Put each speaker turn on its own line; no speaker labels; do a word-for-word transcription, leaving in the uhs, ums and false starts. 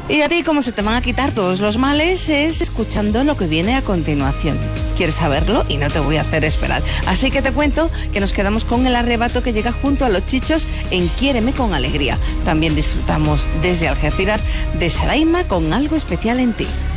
Y a ti, cómo se te van a quitar todos los males, es escuchando lo que viene a continuación. ¿Quieres saberlo? Y no te voy a hacer esperar. Así que te cuento que nos quedamos con el arrebato que llega junto a los Chichos en Quiéreme con Alegría. También disfrutamos desde Algeciras de Saraima con Algo Especial en Ti.